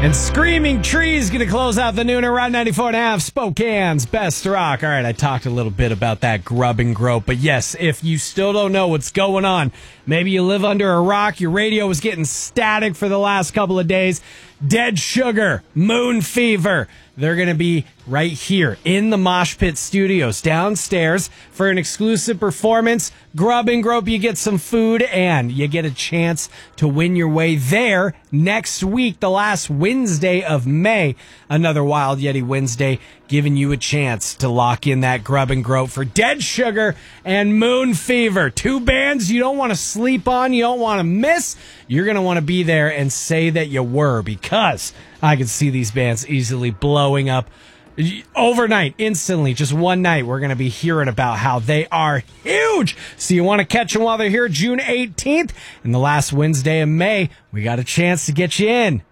And Screaming Trees going to close out the noon around 94.5, Spokane's Best Rock. All right, I talked a little bit about that grub and grope, but yes, if you still don't know what's going on, maybe you live under a rock, your radio was getting static for the last couple of days, Dead Sugar, Moon Fever, they're going to be right here in the Mosh Pit Studios downstairs for an exclusive performance. Grub and Grope, you get some food and you get a chance to win your way there next week, the last Wednesday of May. Another Wild Yeti Wednesday, giving you a chance to lock in that Grub and Grope for Dead Sugar and Moon Fever. Two bands you don't want to sleep on, you don't want to miss. You're going to want to be there and say that you were, because I can see these bands easily blowing up overnight, instantly, just one night. We're going to be hearing about how they are huge. So you want to catch them while they're here June 18th and the last Wednesday of May. We got a chance to get you in.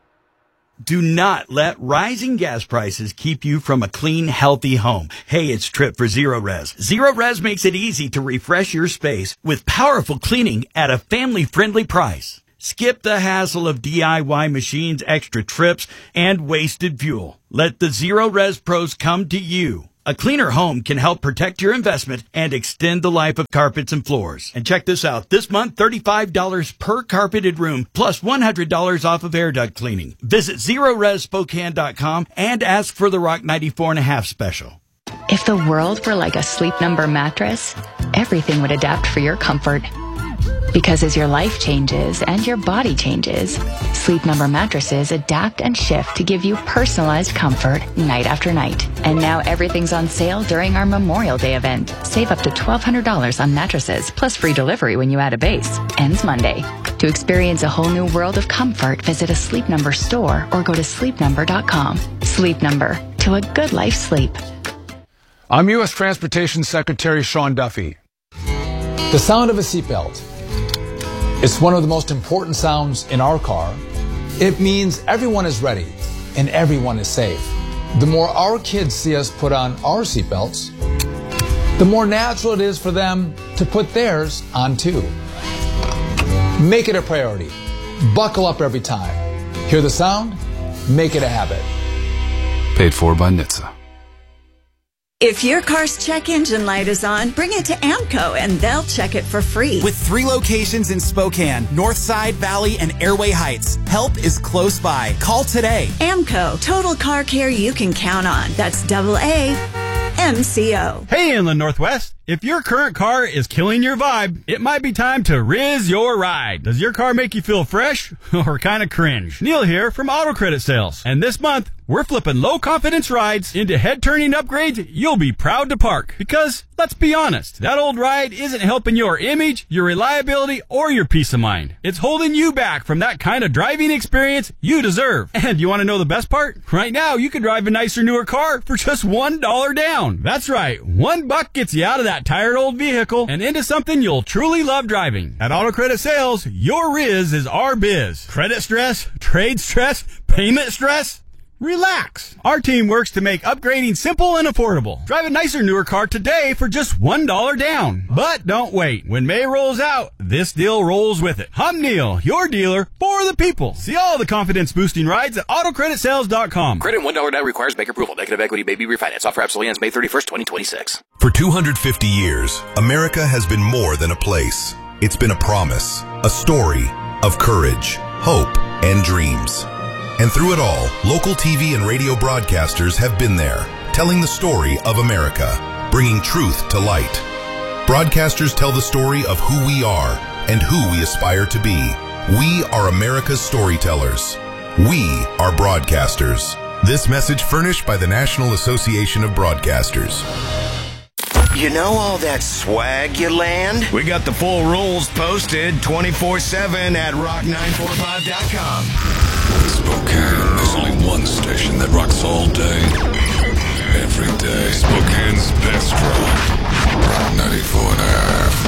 Do not let rising gas prices keep you from a clean, healthy home. Hey, it's Trip for Zero Res. Zero Res makes it easy to refresh your space with powerful cleaning at a family-friendly price. Skip the hassle of DIY machines, extra trips, and wasted fuel. Let the Zero Res pros come to you. A cleaner home can help protect your investment and extend the life of carpets and floors. And check this out. This month, $35 per carpeted room, plus $100 off of air duct cleaning. Visit ZeroResSpokane.com and ask for the Rock 94.5 special. If the world were like a Sleep Number mattress, everything would adapt for your comfort. Because as your life changes and your body changes, Sleep Number mattresses adapt and shift to give you personalized comfort night after night. And now everything's on sale during our Memorial Day event. Save up to $1,200 on mattresses, plus free delivery when you add a base. Ends Monday. To experience a whole new world of comfort, visit a Sleep Number store or go to sleepnumber.com. Sleep Number. To a good life sleep. I'm U.S. Transportation Secretary Sean Duffy. The sound of a seatbelt. It's one of the most important sounds in our car. It means everyone is ready and everyone is safe. The more our kids see us put on our seatbelts, the more natural it is for them to put theirs on too. Make it a priority. Buckle up every time. Hear the sound? Make it a habit. Paid for by NHTSA. If your car's check engine light is on, bring it to AMCO and they'll check it for free. With 3 locations in Spokane, Northside, Valley, and Airway Heights, help is close by. Call today. AMCO, total car care you can count on. That's AAMCO. Hey, Inland Northwest. If your current car is killing your vibe, it might be time to Riz your ride. Does your car make you feel fresh or kind of cringe? Neil here from Auto Credit Sales. And this month, we're flipping low-confidence rides into head-turning upgrades you'll be proud to park. Because, let's be honest, that old ride isn't helping your image, your reliability, or your peace of mind. It's holding you back from that kind of driving experience you deserve. And you want to know the best part? Right now, you can drive a nicer, newer car for just $1 down. That's right, $1 gets you out of that tired old vehicle and into something you'll truly love driving. At Auto Credit Sales, your Riz is our biz. Credit stress, trade stress, payment stress? Relax. Our team works to make upgrading simple and affordable. Drive a nicer, newer car today for just $1 down. But don't wait. When May rolls out, this deal rolls with it. I'm Neil, your dealer for the people. See all the confidence-boosting rides at AutoCreditSales.com. Credit $1 down requires bank approval. Negative equity may be refinanced. Offer absolutely ends May 31st, 2026. For 250 years, America has been more than a place. It's been a promise, a story of courage, hope, and dreams. And through it all, local TV and radio broadcasters have been there, telling the story of America, bringing truth to light. Broadcasters tell the story of who we are and who we aspire to be. We are America's storytellers. We are broadcasters. This message furnished by the National Association of Broadcasters. You know all that swag you land? We got the full rules posted 24/7 at rock945.com. Spokane, there's only one station that rocks all day, every day. Spokane's best rock, Rock 94.5.